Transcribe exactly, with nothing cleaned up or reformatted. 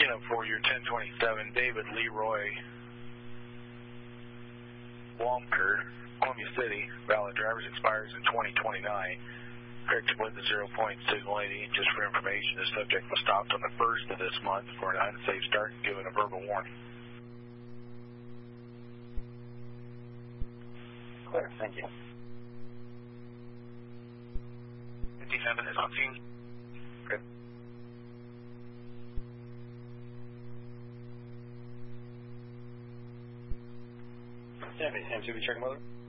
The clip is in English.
you know, for your ten twenty-seven, David Leroy Womker, Columbia City, valid driver's expires in twenty twenty-nine. Corrected with the zero point signal eighty. Just for information, the subject was stopped on the first of this month for an unsafe start and given a verbal warning. Clear, thank you. fifty-seven is on scene. Good. Deputy Sam, should we check weather?